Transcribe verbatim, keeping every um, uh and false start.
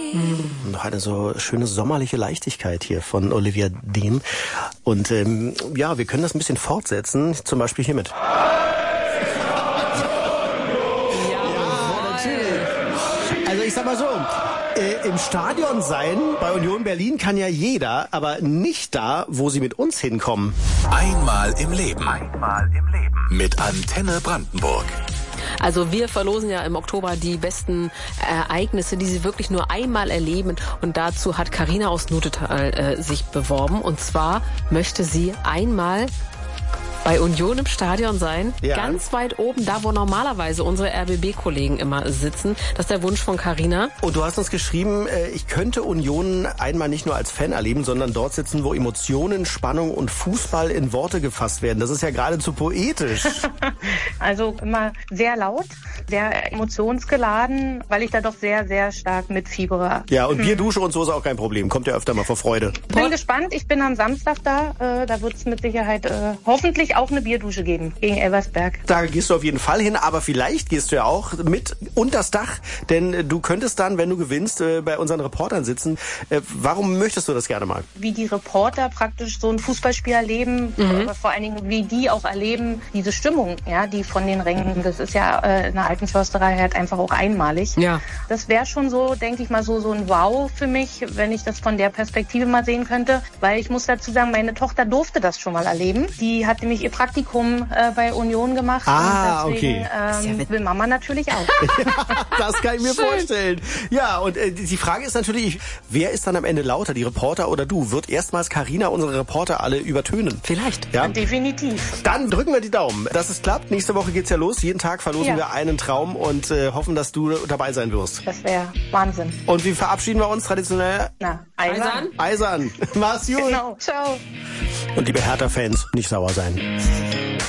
Mhm. Noch eine so schöne sommerliche Leichtigkeit hier von Olivia Dean. Und ähm, ja, wir können das ein bisschen fortsetzen, zum Beispiel hiermit. Ja, natürlich. Also ich sag mal so, äh, im Stadion sein bei Union Berlin kann ja jeder, aber nicht da, wo sie mit uns hinkommen. Einmal im Leben. Einmal im Leben. Mit Antenne Brandenburg. Also wir verlosen ja im Oktober die besten Ereignisse, die Sie wirklich nur einmal erleben. Und dazu hat Carina aus Nutetal äh, sich beworben. Und zwar möchte sie einmal bei Union im Stadion sein, ja. Ganz weit oben, da wo normalerweise unsere R B B-Kollegen immer sitzen. Das ist der Wunsch von Carina. Und du hast uns geschrieben, ich könnte Union einmal nicht nur als Fan erleben, sondern dort sitzen, wo Emotionen, Spannung und Fußball in Worte gefasst werden. Das ist ja geradezu poetisch. Also immer sehr laut, sehr emotionsgeladen, weil ich da doch sehr, sehr stark mitfiebere. Ja, und Bierdusche und so ist auch kein Problem. Kommt ja öfter mal vor Freude. Bin gespannt. Ich bin am Samstag da. Äh, da wird es mit Sicherheit äh, hoffentlich auch eine Bierdusche geben gegen Elversberg. Da gehst du auf jeden Fall hin, aber vielleicht gehst du ja auch mit unters Dach, denn du könntest dann, wenn du gewinnst, bei unseren Reportern sitzen. Warum möchtest du das gerne mal? Wie die Reporter praktisch so ein Fußballspiel erleben, mhm. aber vor allen Dingen, wie die auch erleben, diese Stimmung, ja, die von den Rängen, das ist ja äh, in der alten Försterei halt einfach auch einmalig. Ja. Das wäre schon so, denke ich mal, so, so ein Wow für mich, wenn ich das von der Perspektive mal sehen könnte, weil ich muss dazu sagen, meine Tochter durfte das schon mal erleben. Die hat nämlich ihr Praktikum äh, bei Union gemacht. Ah, und deswegen, okay. Ähm, ja will Mama natürlich auch. Das kann ich mir Schön. vorstellen. Ja, und äh, die Frage ist natürlich, wer ist dann am Ende lauter, die Reporter oder du? Wird erstmals Carina unsere Reporter alle übertönen? Vielleicht. Ja? Definitiv. Dann drücken wir die Daumen, dass es klappt. Nächste Woche geht's ja los. Jeden Tag verlosen ja. wir einen Traum und äh, hoffen, dass du dabei sein wirst. Das wäre Wahnsinn. Und wie verabschieden wir uns traditionell? Na, eisern. Eisern. Mach's gut. Genau. Ciao. Und liebe Hertha-Fans, nicht sauer sein.